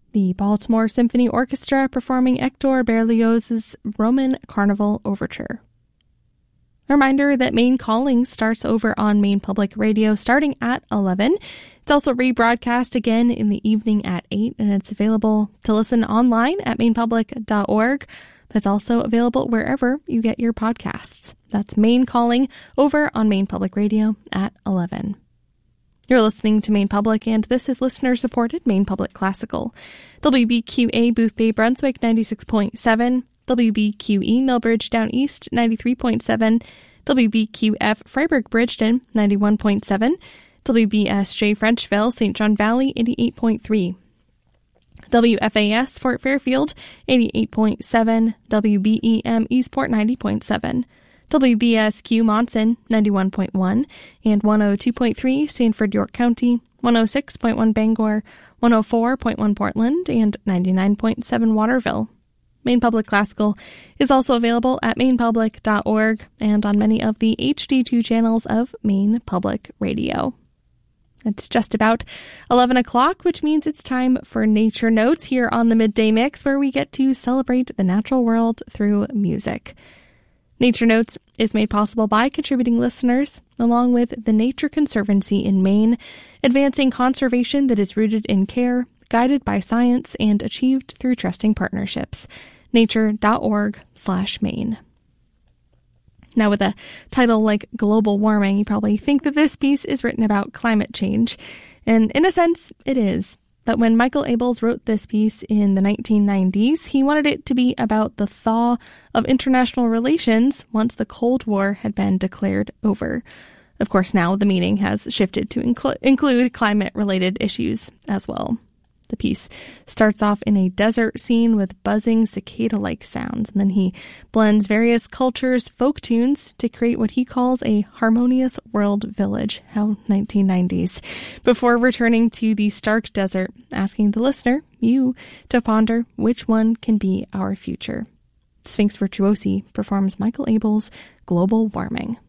the Baltimore Symphony Orchestra performing Hector Berlioz's Roman Carnival Overture. A reminder that Maine Calling starts over on Maine Public Radio starting at 11. It's also rebroadcast again in the evening at 8, and it's available to listen online at mainepublic.org. That's also available wherever you get your podcasts. That's Maine Calling over on Maine Public Radio at 11. You're listening to Maine Public, and this is listener-supported Maine Public Classical. WBQA Boothbay Brunswick 96.7, WBQE Millbridge Down East 93.7, WBQF Freiburg Bridgeton 91.7, WBSJ Frenchville St. John Valley 88.3, WFAS Fort Fairfield 88.7, WBEM Eastport 90.7, WBSQ Monson 91.1 and 102.3 Sanford York County, 106.1 Bangor, 104.1 Portland, and 99.7 Waterville. Maine Public Classical is also available at mainepublic.org and on many of the HD2 channels of Maine Public Radio. It's just about 11 o'clock, which means it's time for Nature Notes here on the Midday Mix, where we get to celebrate the natural world through music. Nature Notes is made possible by contributing listeners, along with the Nature Conservancy in Maine, advancing conservation that is rooted in care, guided by science, and achieved through trusting partnerships. nature.org/Maine. Now, with a title like Global Warming, you probably think that this piece is written about climate change. And in a sense, it is. But when Michael Abels wrote this piece in the 1990s, he wanted it to be about the thaw of international relations once the Cold War had been declared over. Of course, now the meaning has shifted to include climate-related issues as well. The piece starts off in a desert scene with buzzing cicada-like sounds, and then he blends various cultures' folk tunes to create what he calls a harmonious world village. How 1990s. Before returning to the stark desert, asking the listener, you, to ponder which one can be our future. Sphinx Virtuosi performs Michael Abels' Global Warming.